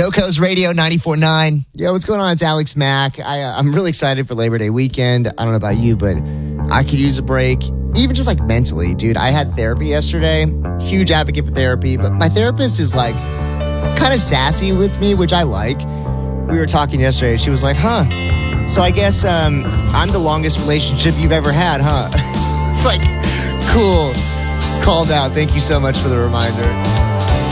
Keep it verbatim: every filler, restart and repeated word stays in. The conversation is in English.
GoCo's Radio ninety-four point nine. Yo, what's going on? It's Alex Mack. I, uh, I'm really excited for Labor Day weekend. I don't know about you, but I could use a break. Even just like mentally, dude. I had therapy yesterday. Huge advocate for therapy, but my therapist is like kind of sassy with me, which I like. We were talking yesterday. She was like, huh, so I guess um, I'm the longest relationship you've ever had, huh? It's like, cool. Called out. Thank you so much for the reminder.